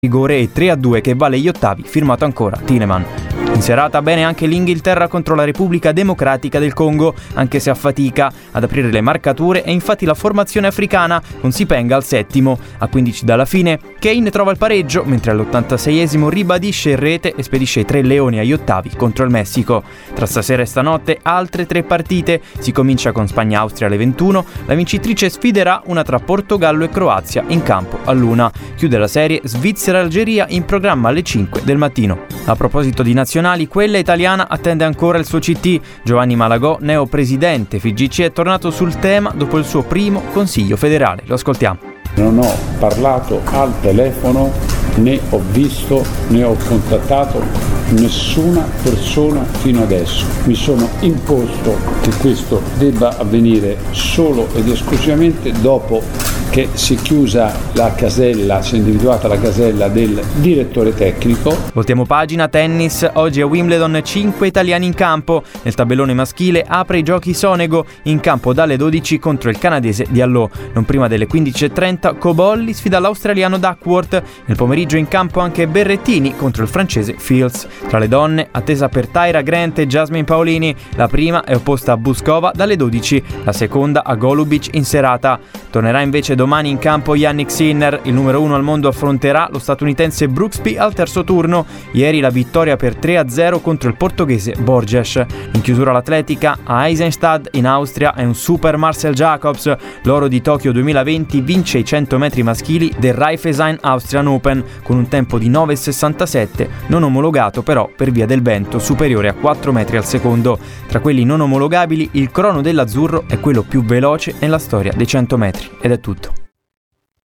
rigore e 3-2 che vale gli ottavi, firmato ancora Tielemans. In serata bene anche l'Inghilterra contro la Repubblica Democratica del Congo, anche se a fatica ad aprire le marcature, e infatti la formazione africana con Sipenga al settimo. A 15 dalla fine Kane trova il pareggio, mentre all'86esimo ribadisce in rete e spedisce i 3 leoni agli ottavi contro il Messico. Tra stasera e stanotte altre 3 partite, si comincia con Spagna-Austria alle 21, la vincitrice sfiderà una tra Portogallo e Croazia in campo all'1. Chiude la serie Svizzera-Algeria in programma alle 5 del mattino. A proposito di nazionali, quella italiana attende ancora il suo CT. Giovanni Malagò, neo presidente FIGC, è tornato sul tema dopo il suo primo consiglio federale. Lo ascoltiamo. Non ho parlato al telefono, né ho visto, né ho contattato nessuna persona fino adesso. Mi sono imposto che questo debba avvenire solo ed esclusivamente dopo che si è chiusa la casella, si è individuata la casella del direttore tecnico. Voltiamo pagina, tennis. Oggi a Wimbledon 5 italiani in campo. Nel tabellone maschile apre i giochi Sonego, in campo dalle 12 contro il canadese Diallo. Non prima delle 15:30 Cobolli sfida l'australiano Duckworth. Nel pomeriggio in campo anche Berrettini contro il francese Fields. Tra le donne, attesa per Tyra Grant e Jasmine Paolini. La prima è opposta a Buskova dalle 12, la seconda a Golubic in serata. Tornerà invece domani in campo Jannik Sinner. Il numero 1 al mondo affronterà lo statunitense Brooksby al terzo turno. Ieri la vittoria per 3-0 contro il portoghese Borges. In chiusura l'atletica, a Eisenstadt in Austria è un super Marcel Jacobs. L'oro di Tokyo 2020 vince i 100 metri maschili del Raiffeisen Austrian Open con un tempo di 9,67, non omologato però per via del vento superiore a 4 metri al secondo. Tra quelli non omologabili, il crono dell'azzurro è quello più veloce nella storia dei 100 metri. Ed è tutto.